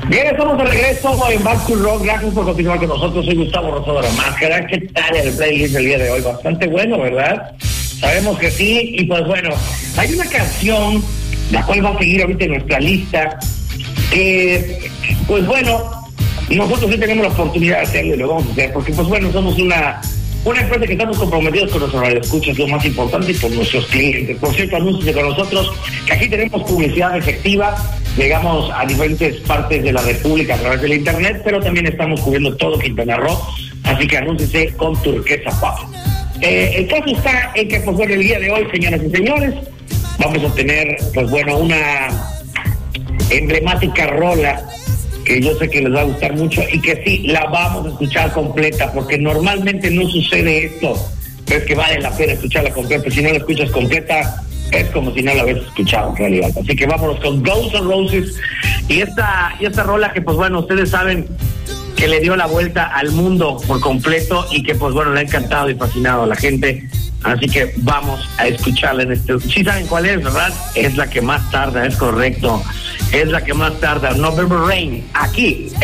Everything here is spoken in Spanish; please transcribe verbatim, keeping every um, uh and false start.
Bien, estamos de regreso en Back to Rock. Gracias por continuar con nosotros. Soy Gustavo Rosado de la Máscara. ¿Qué tal el playlist del día de hoy? Bastante bueno, ¿verdad? Sabemos que sí. Y pues bueno, hay una canción, la cual va a seguir ahorita en nuestra lista, que, pues bueno, nosotros sí tenemos la oportunidad de hacerlo y lo vamos a hacer, porque pues bueno, somos una... Una empresa que estamos comprometidos con nuestros radioescuchas, lo más importante, y por nuestros clientes. Por cierto, anúnciense con nosotros, que aquí tenemos publicidad efectiva. Llegamos a diferentes partes de la República a través del internet, pero también estamos cubriendo todo Quintana Roo. Así que anúnciense con Turquesa Pop. Eh, el caso está en que, pues bueno, el día de hoy, señoras y señores, vamos a tener, pues bueno, una emblemática rola que yo sé que les va a gustar mucho y que sí, la vamos a escuchar completa, porque normalmente no sucede esto, pero es que vale la pena escucharla completa. Si no la escuchas completa, es como si no la hubieras escuchado en realidad. Así que vámonos con Guns N' Roses y esta, y esta rola que pues bueno, ustedes saben que le dio la vuelta al mundo por completo y que pues bueno, le ha encantado y fascinado a la gente. Así que vamos a escucharla en este... Sí saben cuál es, ¿verdad? Es la que más tarda, es correcto. Es la que más tarda, November Rain, aquí.